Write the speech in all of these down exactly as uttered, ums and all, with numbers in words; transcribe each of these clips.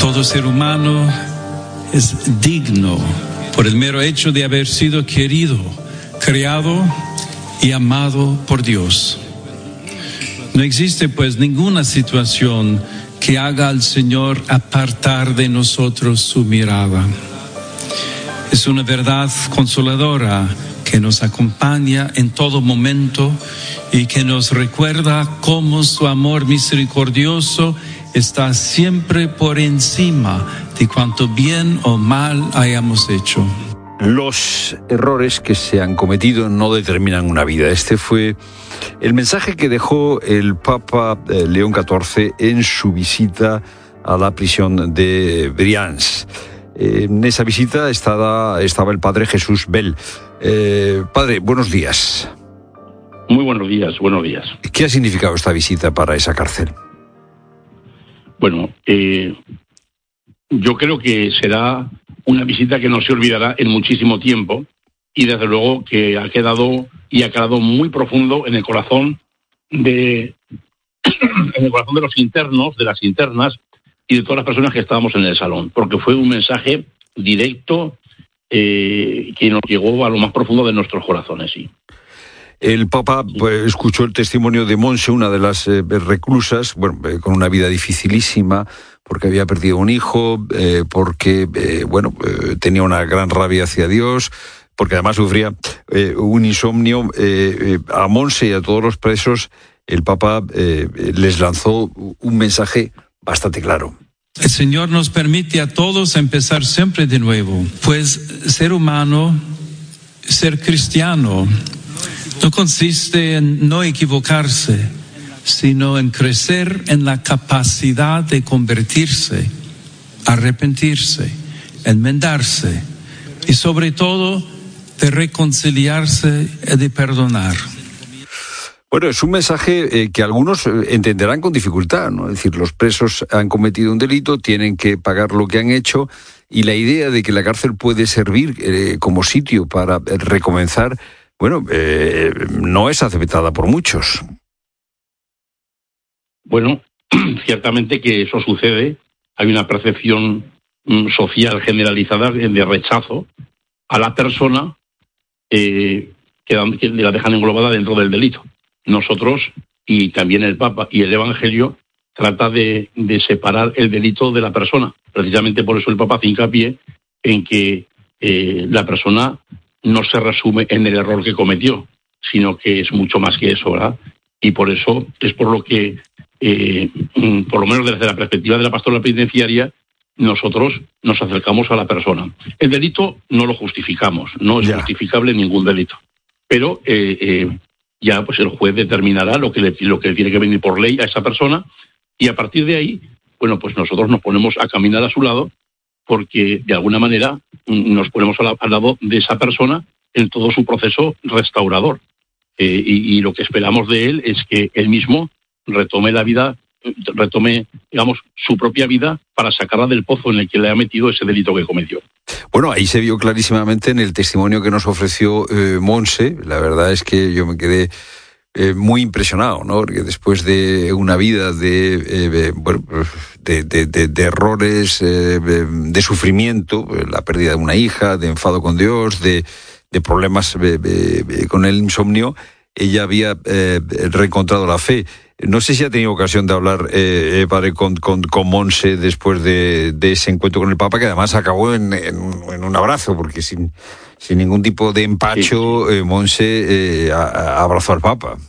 Todo ser humano es digno por el mero hecho de haber sido querido, creado y amado por Dios. No existe pues ninguna situación que haga al Señor apartar de nosotros su mirada. Es una verdad consoladora que nos acompaña en todo momento y que nos recuerda cómo su amor misericordioso está siempre por encima de cuanto bien o mal hayamos hecho. Los errores que se han cometido no determinan una vida. Este fue el mensaje que dejó el Papa eh, León catorce en su visita a la prisión de Briansk. Eh, en esa visita estaba, estaba el padre Jesús Bell. Eh, padre, buenos días. Muy buenos días, buenos días. ¿Qué ha significado esta visita para esa cárcel? Bueno, eh, yo creo que será una visita que no se olvidará en muchísimo tiempo y desde luego que ha quedado y ha quedado muy profundo en el corazón de en el corazón de los internos, de las internas y de todas las personas que estábamos en el salón, porque fue un mensaje directo eh, que nos llegó a lo más profundo de nuestros corazones, sí. El Papa pues, escuchó el testimonio de Montse, una de las eh, reclusas, bueno, eh, con una vida dificilísima, porque había perdido un hijo, eh, porque eh, bueno, eh, tenía una gran rabia hacia Dios, porque además sufría eh, un insomnio. Eh, eh, a Montse y a todos los presos, el Papa eh, les lanzó un mensaje bastante claro. El Señor nos permite a todos empezar siempre de nuevo, pues ser humano, ser cristiano, no consiste en no equivocarse, sino en crecer en la capacidad de convertirse, arrepentirse, enmendarse y sobre todo de reconciliarse y de perdonar. Bueno, es un mensaje eh, que algunos entenderán con dificultad, ¿no? Es decir, los presos han cometido un delito, tienen que pagar lo que han hecho y la idea de que la cárcel puede servir eh, como sitio para recomenzar, bueno, eh, no es aceptada por muchos. Bueno, ciertamente que eso sucede. Hay una percepción mm, social generalizada de rechazo a la persona eh, que, que la dejan englobada dentro del delito. Nosotros, y también el Papa y el Evangelio, trata de, de separar el delito de la persona. Precisamente por eso el Papa hace hincapié en que eh, la persona no se resume en el error que cometió, sino que es mucho más que eso, ¿verdad? Y por eso es por lo que, eh, por lo menos desde la perspectiva de la pastoral penitenciaria, nosotros nos acercamos a la persona. El delito no lo justificamos, no es ya. justificable ningún delito. Pero eh, eh, ya pues el juez determinará lo que, le, lo que le tiene que venir por ley a esa persona y a partir de ahí, bueno, pues nosotros nos ponemos a caminar a su lado porque de alguna manera nos ponemos al, al lado de esa persona en todo su proceso restaurador. Eh, y, y lo que esperamos de él es que él mismo retome la vida, retome, digamos, su propia vida para sacarla del pozo en el que le ha metido ese delito que cometió. Bueno, ahí se vio clarísimamente en el testimonio que nos ofreció eh, Montse. La verdad es que yo me quedé eh, muy impresionado, ¿no? Porque después de una vida de, eh, bueno, de, de, de, de errores, eh, de sufrimiento, la pérdida de una hija, de enfado con Dios, de, de problemas eh, eh, con el insomnio, ella había eh, reencontrado la fe. No sé si ha tenido ocasión de hablar, eh, padre, con, con, con Montse después de, de ese encuentro con el Papa, que además acabó en, en, en un abrazo, porque sin, sin ningún tipo de empacho, sí. eh, Montse eh, a, a abrazó al Papa.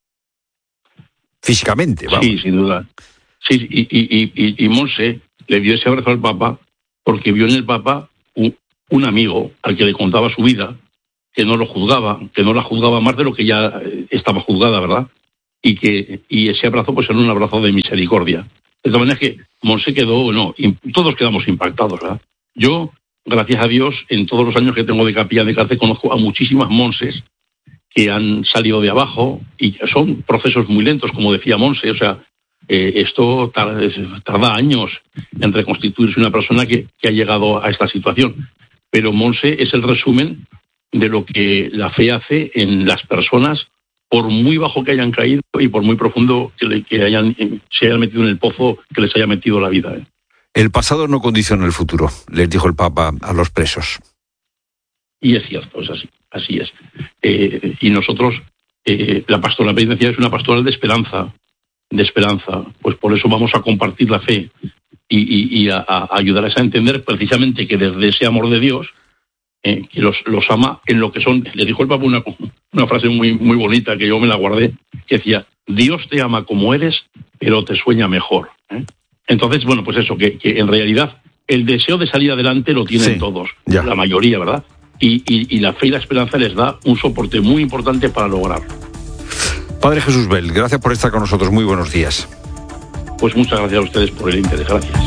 Físicamente, vamos. Sí, sin duda. Sí, y, y, y, y Montse le dio ese abrazo al Papa porque vio en el Papa un, un amigo al que le contaba su vida, que no lo juzgaba, que no la juzgaba más de lo que ya estaba juzgada, ¿verdad? Y que y ese abrazo pues era un abrazo de misericordia. De todas maneras que Montse quedó, no, todos quedamos impactados, ¿verdad? Yo, gracias a Dios, en todos los años que tengo de capilla de cárcel, conozco a muchísimas Montses que han salido de abajo y son procesos muy lentos, como decía Montse, o sea, eh, esto tarda, tarda años en reconstituirse una persona que, que ha llegado a esta situación. Pero Montse es el resumen de lo que la fe hace en las personas, por muy bajo que hayan caído y por muy profundo que, le, que hayan, se hayan metido en el pozo que les haya metido la vida. ¿eh? El pasado no condiciona el futuro, les dijo el Papa a los presos. Y es cierto, es así, así es. Eh, y nosotros, eh, la pastoral penitenciaria es una pastoral de esperanza, de esperanza. Pues por eso vamos a compartir la fe y, y, y a, a ayudarles a entender precisamente que desde ese amor de Dios, eh, que los, los ama en lo que son. Le dijo el Papa una, una frase muy, muy bonita que yo me la guardé, que decía: Dios te ama como eres, pero te sueña mejor. ¿eh? Entonces, bueno, pues eso, que, que en realidad el deseo de salir adelante lo tienen sí, todos, ya. La mayoría, ¿verdad? Y, y, y la fe y la esperanza les da un soporte muy importante para lograrlo. Padre Jesús Bel, gracias por estar con nosotros. Muy buenos días. Pues muchas gracias a ustedes por el interés. Gracias.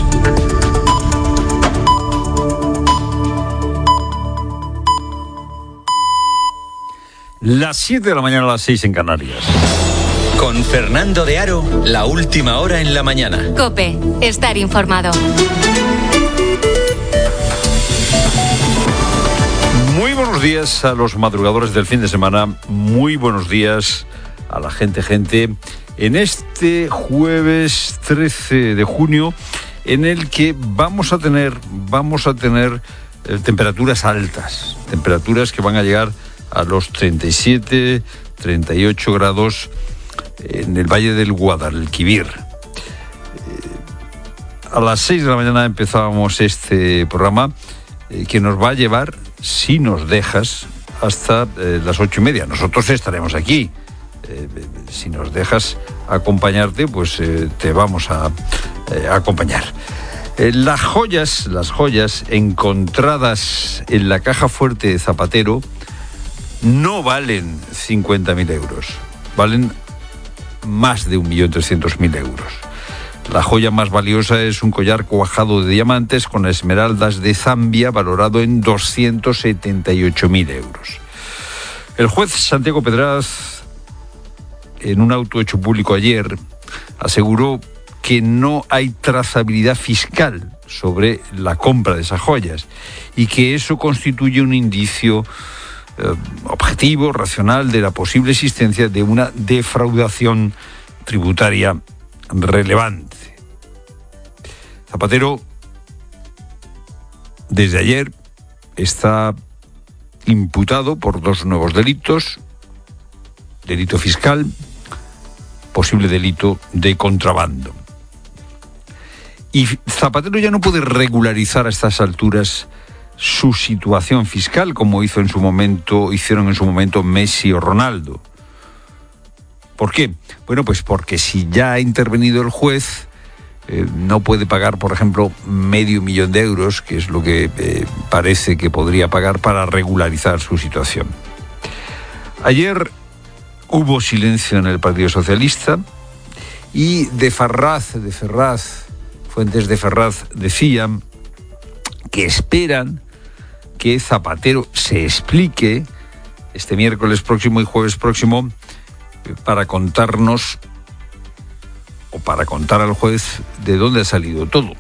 Las siete de la mañana, a las seis en Canarias. Con Fernando de Aro, la última hora en la mañana. COPE, estar informado. Muy buenos días a los madrugadores del fin de semana. Muy buenos días a la gente, gente. En este jueves trece de junio, en el que vamos a tener, vamos a tener eh, temperaturas altas. Temperaturas que van a llegar a los treinta y siete, treinta y ocho grados en el Valle del Guadalquivir. Eh, a las seis de la mañana empezábamos este programa eh, que nos va a llevar, si nos dejas, hasta eh, las ocho y media. Nosotros estaremos aquí. Eh, si nos dejas acompañarte, pues eh, te vamos a eh, acompañar. Eh, las joyas, las joyas encontradas en la caja fuerte de Zapatero no valen cincuenta mil euros, valen más de un millón trescientos mil euros. La joya más valiosa es un collar cuajado de diamantes con esmeraldas de Zambia, valorado en doscientos setenta y ocho mil euros. El juez Santiago Pedraz, en un auto hecho público ayer, aseguró que no hay trazabilidad fiscal sobre la compra de esas joyas y que eso constituye un indicio eh, objetivo, racional, de la posible existencia de una defraudación tributaria relevante. Zapatero, desde ayer, está imputado por dos nuevos delitos: delito fiscal, posible delito de contrabando. Y Zapatero ya no puede regularizar a estas alturas su situación fiscal, como hizo en su momento, hicieron en su momento Messi o Ronaldo. ¿Por qué? Bueno, pues porque si ya ha intervenido el juez, eh, no puede pagar, por ejemplo, medio millón de euros, que es lo que eh, parece que podría pagar para regularizar su situación. Ayer hubo silencio en el Partido Socialista y de Ferraz, de Ferraz, fuentes de Ferraz decían que esperan que Zapatero se explique este miércoles próximo y jueves próximo para contarnos, o para contar al juez, de dónde ha salido todo.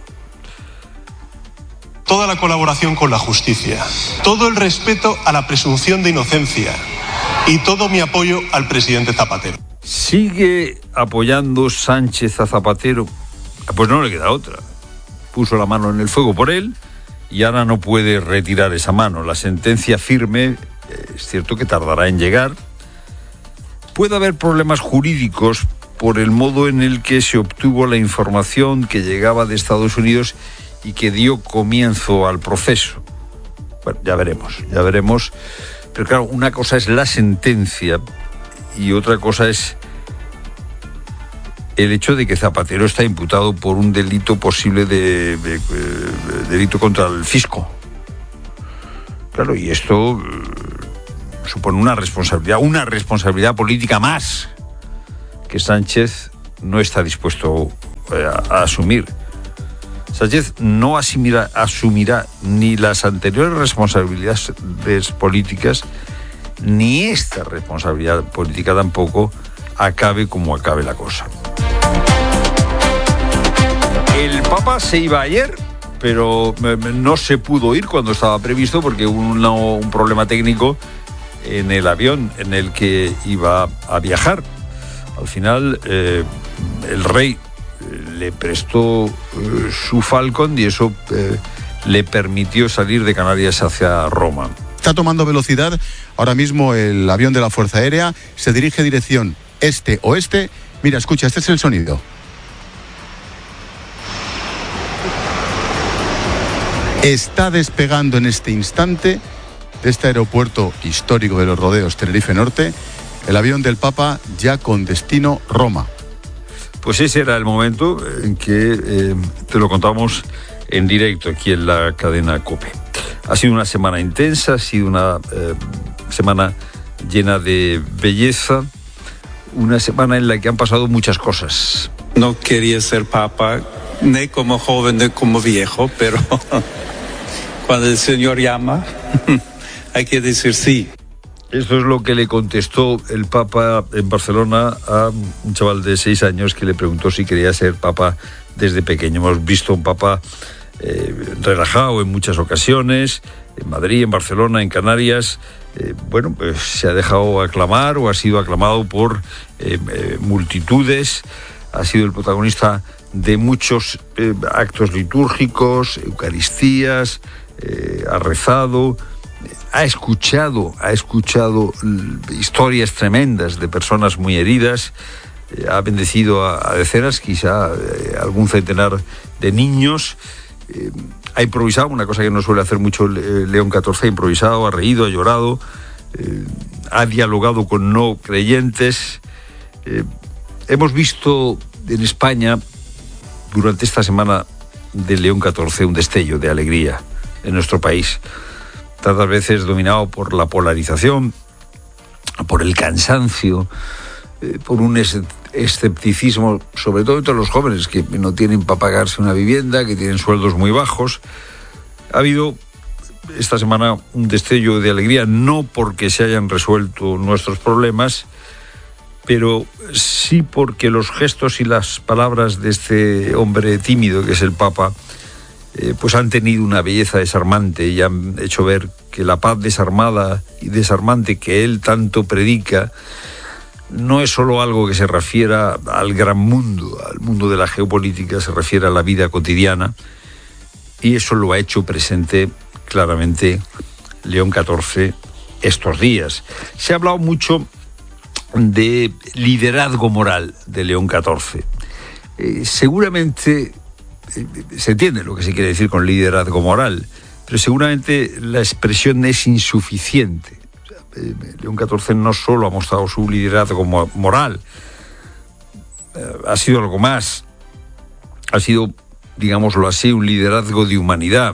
Toda la colaboración con la justicia, todo el respeto a la presunción de inocencia y todo mi apoyo al presidente Zapatero. ¿Sigue apoyando Sánchez a Zapatero? Pues no le queda otra. Puso la mano en el fuego por él y ahora no puede retirar esa mano. La sentencia firme, es cierto que tardará en llegar. Puede haber problemas jurídicos por el modo en el que se obtuvo la información que llegaba de Estados Unidos y que dio comienzo al proceso. Bueno, ya veremos, ya veremos. Pero claro, una cosa es la sentencia y otra cosa es el hecho de que Zapatero está imputado por un delito posible de, de, de, de delito contra el fisco. Claro, y esto eh, supone una responsabilidad, una responsabilidad política más que Sánchez no está dispuesto eh, a, a asumir. Sánchez no asumirá, asumirá ni las anteriores responsabilidades políticas, ni esta responsabilidad política tampoco, acabe como acabe la cosa. El Papa se iba ayer, pero no se pudo ir cuando estaba previsto porque hubo un, un problema técnico en el avión en el que iba a viajar. Al final, eh, el rey le prestó eh, su Falcon y eso eh, le permitió salir de Canarias hacia Roma. Está tomando velocidad. Ahora mismo el avión de la Fuerza Aérea se dirige dirección este-oeste. Mira, escucha, este es el sonido. Está despegando en este instante de este aeropuerto histórico de los Rodeos, Tenerife Norte, el avión del Papa ya con destino Roma. Pues ese era el momento en que eh, te lo contamos en directo aquí en la cadena COPE. Ha sido una semana intensa, ha sido una eh, semana llena de belleza, una semana en la que han pasado muchas cosas. No quería ser papa, ni como joven ni como viejo, pero cuando el Señor llama, hay que decir sí. Eso es lo que le contestó el Papa en Barcelona a un chaval de seis años que le preguntó si quería ser papa desde pequeño. Hemos visto un papa eh, relajado en muchas ocasiones, en Madrid, en Barcelona, en Canarias. Eh, bueno, pues se ha dejado aclamar o ha sido aclamado por eh, eh, multitudes. Ha sido el protagonista de muchos eh, actos litúrgicos, eucaristías, eh, ha rezado. Ha escuchado, ha escuchado historias tremendas de personas muy heridas, eh, ha bendecido a, a decenas, quizá eh, algún centenar de niños, eh, ha improvisado, una cosa que no suele hacer mucho eh, León catorce, ha improvisado, ha reído, ha llorado, eh, ha dialogado con no creyentes. Eh, hemos visto en España, durante esta semana de León catorce, un destello de alegría en nuestro país. Tantas veces dominado por la polarización, por el cansancio, eh, por un escepticismo, sobre todo entre los jóvenes que no tienen para pagarse una vivienda, que tienen sueldos muy bajos. Ha habido esta semana un destello de alegría, no porque se hayan resuelto nuestros problemas, pero sí porque los gestos y las palabras de este hombre tímido que es el Papa, Eh, pues han tenido una belleza desarmante y han hecho ver que la paz desarmada y desarmante que él tanto predica no es solo algo que se refiera al gran mundo, al mundo de la geopolítica, se refiere a la vida cotidiana, y eso lo ha hecho presente claramente León catorce estos días. Se ha hablado mucho de liderazgo moral de León catorce. Eh, seguramente se entiende lo que se quiere decir con liderazgo moral, pero seguramente la expresión es insuficiente. O sea, León catorce no solo ha mostrado su liderazgo moral, ha sido algo más, ha sido, digámoslo así, un liderazgo de humanidad,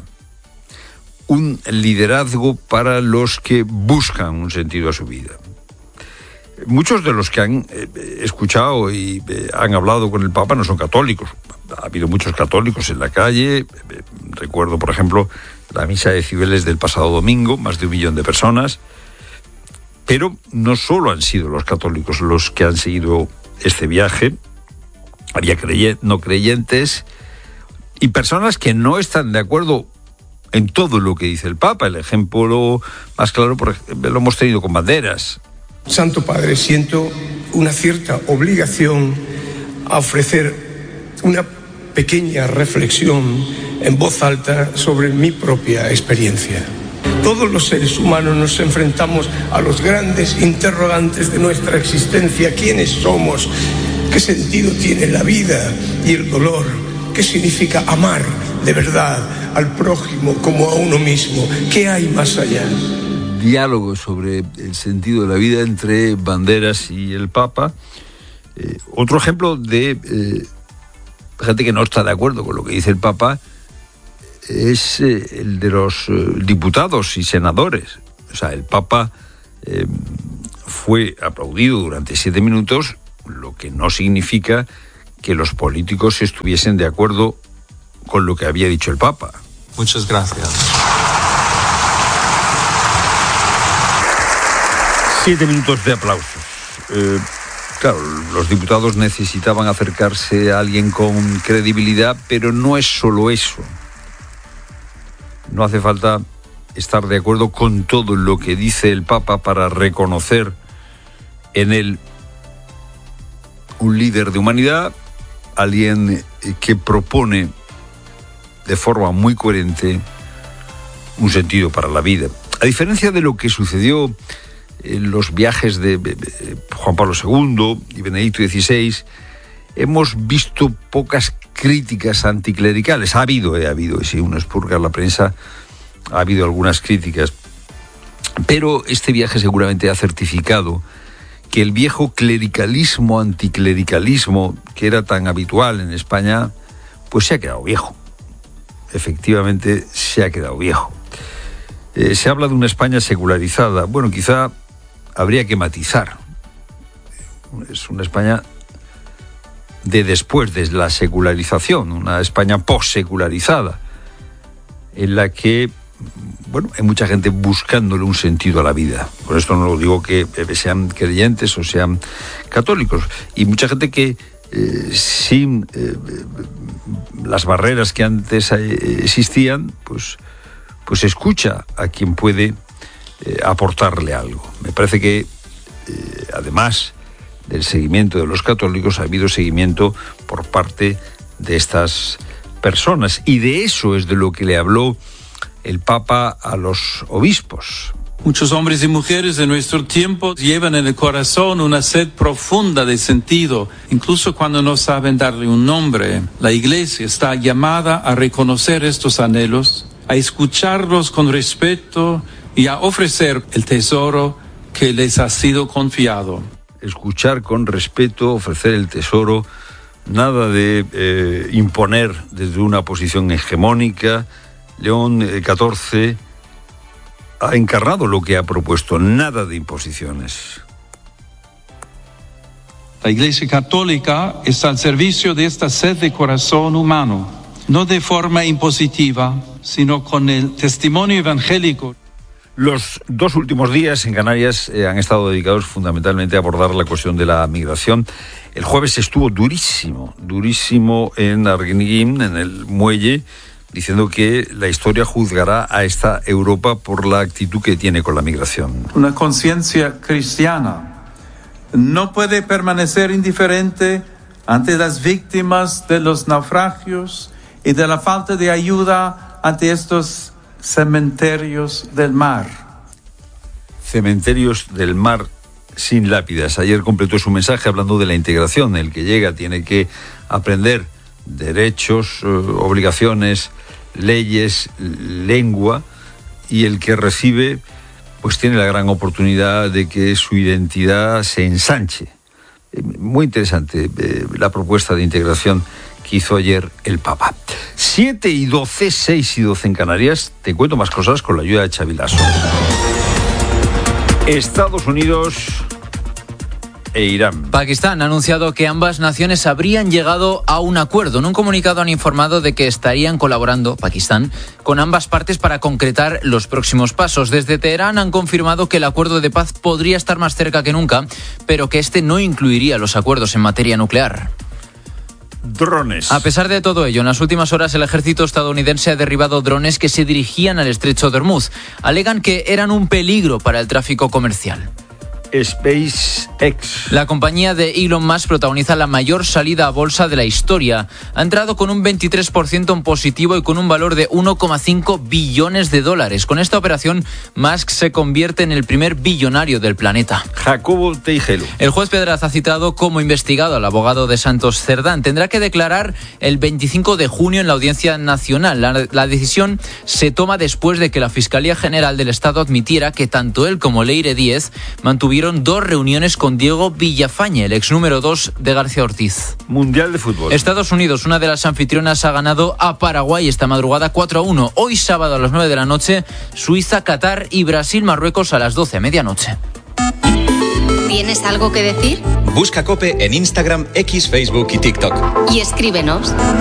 un liderazgo para los que buscan un sentido a su vida. Muchos de los que han eh, escuchado y eh, han hablado con el Papa no son católicos. Ha habido muchos católicos en la calle. Eh, recuerdo, por ejemplo, la misa de Cibeles del pasado domingo, más de un millón de personas. Pero no solo han sido los católicos los que han seguido este viaje. Había creyentes, no creyentes y personas que no están de acuerdo en todo lo que dice el Papa. El ejemplo más claro por ejemplo, lo hemos tenido con Banderas. Santo Padre, siento una cierta obligación a ofrecer una pequeña reflexión en voz alta sobre mi propia experiencia. Todos los seres humanos nos enfrentamos a los grandes interrogantes de nuestra existencia. ¿Quiénes somos? ¿Qué sentido tiene la vida y el dolor? ¿Qué significa amar de verdad al prójimo como a uno mismo? ¿Qué hay más allá? Diálogo sobre el sentido de la vida entre Banderas y el Papa. Eh, otro ejemplo de eh, gente que no está de acuerdo con lo que dice el Papa es eh, el de los eh, diputados y senadores. O sea, el Papa eh, fue aplaudido durante siete minutos, lo que no significa que los políticos estuviesen de acuerdo con lo que había dicho el Papa. Muchas gracias. Siete minutos de aplausos. Eh, claro, los diputados necesitaban acercarse a alguien con credibilidad, pero no es solo eso. No hace falta estar de acuerdo con todo lo que dice el Papa para reconocer en él un líder de humanidad, alguien que propone de forma muy coherente un sentido para la vida. A diferencia de lo que sucedió en los viajes de Juan Pablo segundo y Benedicto dieciséis, hemos visto pocas críticas anticlericales. Ha habido, eh, ha habido, y si uno expurga la prensa, ha habido algunas críticas. Pero este viaje seguramente ha certificado que el viejo clericalismo, anticlericalismo, que era tan habitual en España, pues se ha quedado viejo. Efectivamente, se ha quedado viejo. Eh, se habla de una España secularizada. Bueno, quizá habría que matizar. Es una España de después de la secularización, una España post-secularizada, en la que, bueno, hay mucha gente buscándole un sentido a la vida. Por esto no lo digo que sean creyentes o sean católicos. Y mucha gente que eh, sin eh, las barreras que antes eh, existían, pues, pues escucha a quien puede eh, aportarle algo. Me parece que, eh, además del seguimiento de los católicos, ha habido seguimiento por parte de estas personas. Y de eso es de lo que le habló el Papa a los obispos. Muchos hombres y mujeres de nuestro tiempo llevan en el corazón una sed profunda de sentido, incluso cuando no saben darle un nombre. La Iglesia está llamada a reconocer estos anhelos, a escucharlos con respeto y a ofrecer el tesoro que les ha sido confiado. Escuchar con respeto, ofrecer el tesoro, nada de eh, imponer desde una posición hegemónica. León catorce ha encarnado lo que ha propuesto, nada de imposiciones. La Iglesia Católica está al servicio de esta sed de corazón humano, no de forma impositiva, sino con el testimonio evangélico. Los dos últimos días en Canarias eh, han estado dedicados fundamentalmente a abordar la cuestión de la migración. El jueves estuvo durísimo, durísimo en Arguineguín, en el muelle, diciendo que la historia juzgará a esta Europa por la actitud que tiene con la migración. Una conciencia cristiana no puede permanecer indiferente ante las víctimas de los naufragios y de la falta de ayuda ante estos cementerios del mar. Cementerios del mar sin lápidas. Ayer completó su mensaje hablando de la integración. El que llega tiene que aprender derechos, obligaciones, leyes, lengua, y el que recibe pues tiene la gran oportunidad de que su identidad se ensanche. Muy interesante eh, la propuesta de integración que hizo ayer el Papa. siete y doce, seis y doce en Canarias. Te cuento más cosas con la ayuda de Xavi Lasso. Estados Unidos e Irán. Pakistán ha anunciado que ambas naciones habrían llegado a un acuerdo. En un comunicado han informado de que estarían colaborando, Pakistán, con ambas partes para concretar los próximos pasos. Desde Teherán han confirmado que el acuerdo de paz podría estar más cerca que nunca, pero que este no incluiría los acuerdos en materia nuclear. Drones. A pesar de todo ello, en las últimas horas el ejército estadounidense ha derribado drones que se dirigían al estrecho de Hormuz. Alegan que eran un peligro para el tráfico comercial. SpaceX. La compañía de Elon Musk protagoniza la mayor salida a bolsa de la historia. Ha entrado con un veintitrés por ciento en positivo y con un valor de uno coma cinco billones de dólares. Con esta operación, Musk se convierte en el primer billonario del planeta. Jacobo Teijelo. El juez Pedraz ha citado como investigado al abogado de Santos Cerdán. Tendrá que declarar el veinticinco de junio en la Audiencia Nacional. La, la decisión se toma después de que la Fiscalía General del Estado admitiera que tanto él como Leire Díez mantuvieron dos reuniones con Diego Villafañe, el ex número dos de García Ortiz. Mundial de fútbol. Estados Unidos, una de las anfitrionas, ha ganado a Paraguay esta madrugada cuatro a uno. Hoy sábado a las nueve de la noche, Suiza, Qatar y Brasil, Marruecos a las doce a medianoche. ¿Tienes algo que decir? Busca COPE en Instagram, X, Facebook y TikTok. Y escríbenos.